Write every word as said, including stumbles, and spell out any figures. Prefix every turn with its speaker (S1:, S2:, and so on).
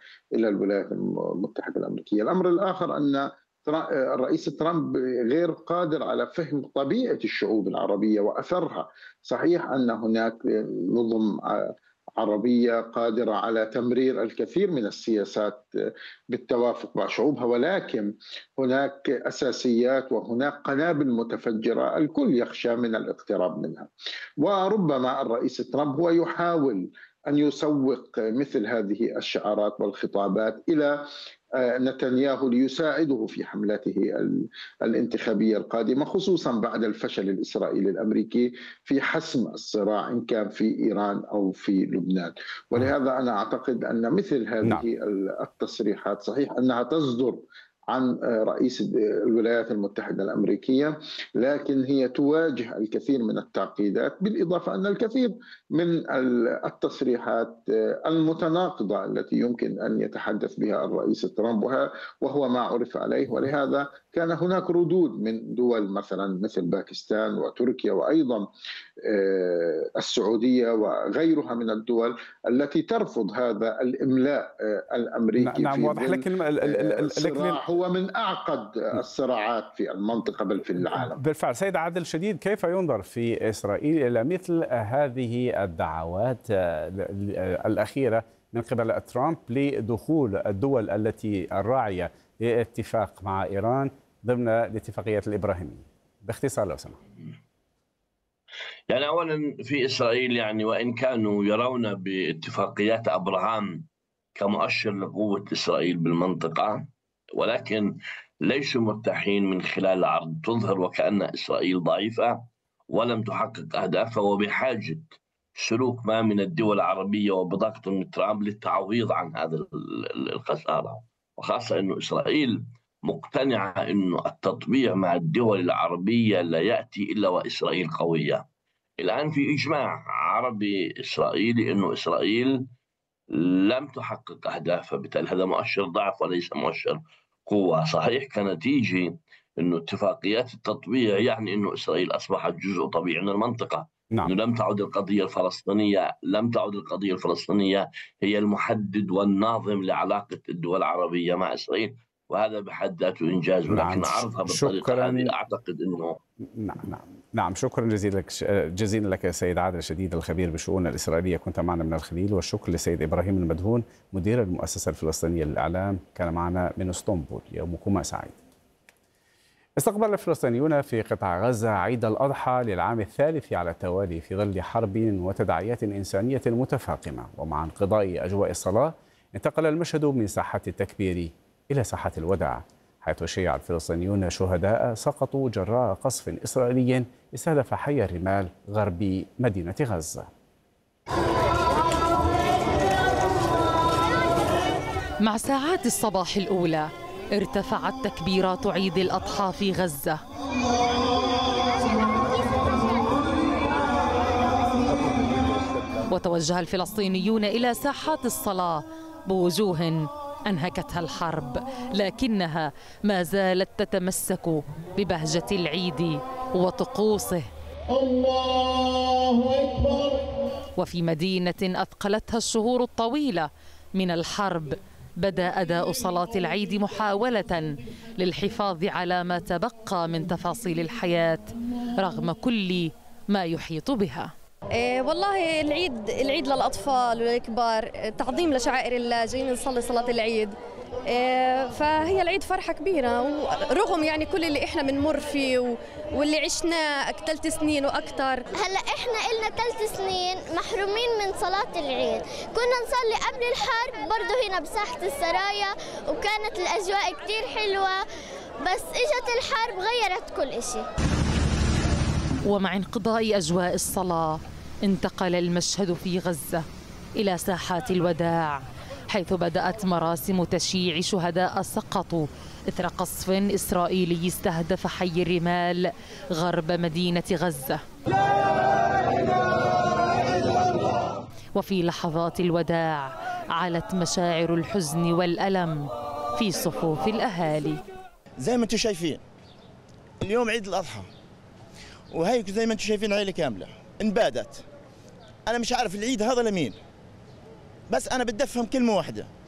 S1: إلى الولايات المتحدة الأمريكية. الأمر الآخر أن الرئيس ترامب غير قادر على فهم طبيعة الشعوب العربية وأثرها. صحيح أن هناك نظم عربية قادرة على تمرير الكثير من السياسات بالتوافق مع شعوبها، ولكن هناك أساسيات وهناك قنابل متفجرة الكل يخشى من الاقتراب منها. وربما الرئيس ترامب هو يحاول أن يسوق مثل هذه الشعارات والخطابات إلى نتنياهو ليساعده في حملته الانتخابية القادمة، خصوصا بعد الفشل الإسرائيلي الأمريكي في حسم الصراع إن كان في إيران أو في لبنان. ولهذا أنا أعتقد أن مثل هذه التصريحات صحيح أنها تصدر عن رئيس الولايات المتحدة الأمريكية، لكن هي تواجه الكثير من التعقيدات، بالإضافة أن الكثير من التصريحات المتناقضة التي يمكن أن يتحدث بها الرئيس ترامب، وهو ما عرف عليه. ولهذا كان هناك ردود من دول مثلا مثل باكستان وتركيا وأيضا السعودية وغيرها من الدول التي ترفض هذا الإملاء الأمريكي.
S2: نعم واضح، لكن
S1: الصراع هو من أعقد الصراعات في المنطقة بل في العالم.
S2: بالفعل. سيد عادل شديد، كيف ينظر في إسرائيل إلى مثل هذه الدعوات الأخيرة من قبل ترامب لدخول الدول التي الراعية لاتفاق مع إيران ضمن الاتفاقية الإبراهيمية؟ باختصار لو سمحت.
S3: يعني أولا في إسرائيل يعني وإن كانوا يرون باتفاقيات أبراهام كمؤشر لقوة إسرائيل بالمنطقة، ولكن ليسوا مرتاحين من خلال عرض تظهر وكأن إسرائيل ضعيفة ولم تحقق أهدافها وبحاجة سلوك ما من الدول العربية وبضغط من ترامب للتعويض عن هذا الخسارة، وخاصة أن إسرائيل مقتنعة أن التطبيع مع الدول العربية لا يأتي إلا وإسرائيل قوية. الآن في إجماع عربي إسرائيلي أن إسرائيل لم تحقق أهدافها، بالتالي هذا مؤشر ضعف وليس مؤشر قوة. صحيح كنتيجة أنه اتفاقيات التطبيع يعني أنه إسرائيل أصبحت جزء طبيعي من المنطقة.
S2: نعم.
S3: أنه لم تعد القضية الفلسطينية لم تعد القضية الفلسطينية هي المحدد والناظم لعلاقة الدول العربية مع إسرائيل، وهذا بحد ذاته إنجاز. ولكن
S2: نعم.
S3: عرضها بالطريقة هذه أعتقد أنه
S2: نعم نعم نعم شكرا جزيلا لك جزيلا لك سيد عادل شديد الخبير بالشؤون الإسرائيلية، كنت معنا من الخليل. والشكر لسيد إبراهيم المدهون مدير المؤسسة الفلسطينية للإعلام، كان معنا من اسطنبول. يومكما سعيد. استقبل الفلسطينيون في قطاع غزة عيد الأضحى للعام الثالث على التوالي في ظل حرب وتداعيات إنسانية متفاقمة. ومع انقضاء أجواء الصلاة انتقل المشهد من ساحة التكبير إلى ساحة الوداع، حيث شيع الفلسطينيون شهداء سقطوا جراء قصف إسرائيلي استهدف حي الرمال غرب مدينة غزة.
S4: مع ساعات الصباح الأولى ارتفعت تكبيرات عيد الأضحى في غزة، وتوجه الفلسطينيون إلى ساحات الصلاة بوجوه أنهكتها الحرب، لكنها ما زالت تتمسك ببهجة العيد وطقوسه. الله أكبر. وفي مدينة أثقلتها الشهور الطويلة من الحرب بدأ أداء صلاة العيد محاولة للحفاظ على ما تبقى من تفاصيل الحياة رغم كل ما يحيط بها.
S5: إيه والله العيد العيد للأطفال والكبار، تعظيم لشعائر الله، جايين نصلي صلاة العيد. إيه فهي العيد فرحة كبيرة، ورغم يعني كل اللي احنا بنمر فيه واللي عشناه ثلاث سنين وأكثر.
S6: هلا احنا إلنا ثلاث سنين محرومين من صلاة العيد، كنا نصلي قبل الحرب برضه هنا بساحة السرايا وكانت الأجواء كتير حلوة، بس اجت الحرب غيرت كل إشي.
S4: ومع انقضاء أجواء الصلاة انتقل المشهد في غزة إلى ساحات الوداع، حيث بدأت مراسم تشييع شهداء سقطوا إثر قصف إسرائيلي استهدف حي الرمال غرب مدينة غزة. وفي لحظات الوداع علت مشاعر الحزن والألم في صفوف الأهالي.
S7: زي ما انتم شايفين اليوم عيد الأضحى، وهيك زي ما انتم شايفين عيلة كاملة انبادت. أنا مش عارف العيد هذا لمين، بس أنا بدي أفهم كلمة واحدة،